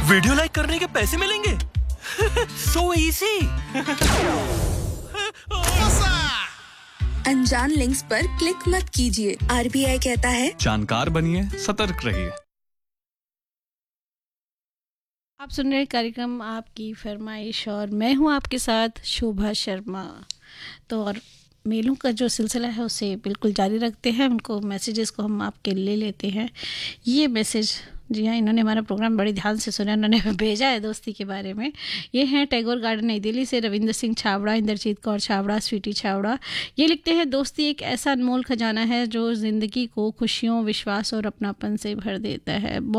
Video like करने के पैसे मिलेंगे? So easy. अनजान लिंक्स पर क्लिक मत कीजिए। आरबीआई कहता है जानकार बनिए, सतर्क रहिए। आप सुन रहे कार्यक्रम आपकी फरमाइश और मैं हूं आपके साथ शोभा शर्मा। तो और मेलों का जो सिलसिला है उसे बिल्कुल जारी रखते हैं। उनको मैसेजेस को हम आपके ले लेते हैं। ये मैसेज, जी हाँ, इन्होंने हमारा प्रोग्राम बड़ी ध्यान से सुना, उन्होंने भेजा है दोस्ती के बारे में। ये हैं टैगोर गार्डन नई दिल्ली से रविंद्र सिंह छाबड़ा, इंद्रजीत कौर छाबड़ा, स्वीटी छाबड़ा। ये लिखते हैं, दोस्ती एक ऐसा अनमोल खजाना है जो ज़िंदगी को खुशियों, विश्वास और अपनापन से भर देता है।